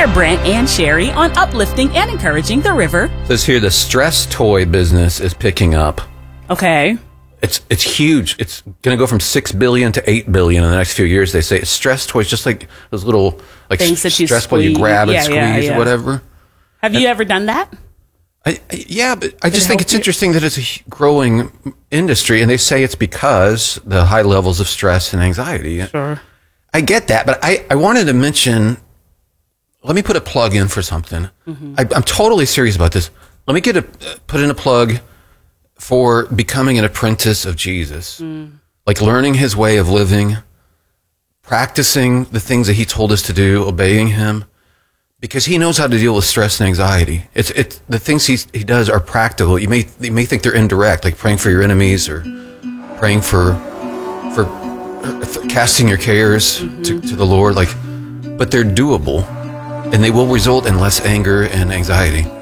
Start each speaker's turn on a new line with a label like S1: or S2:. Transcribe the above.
S1: We're Brent and Sherry on uplifting and encouraging the river.
S2: It says here the stress toy business is picking up.
S1: Okay.
S2: It's huge. It's going to go from 6 billion to 8 billion in the next few years. They say stress toys, just like those little like
S1: things that you
S2: stress ball you grab and squeeze or whatever.
S1: Have you ever done that?
S2: Yeah, but I just think it's interesting that it's a growing industry, and they say it's because the high levels of stress and anxiety.
S1: Sure.
S2: I get that, but I wanted to mention, let me put a plug in for something. Mm-hmm. I'm totally serious about this. Let me put in a plug for becoming an apprentice of Jesus, like learning his way of living, practicing the things that he told us to do, obeying him. Because he knows how to deal with stress and anxiety. It's the things he does are practical. You may think they're indirect, like praying for your enemies or praying for casting your cares to the Lord. But they're doable, and they will result in less anger and anxiety.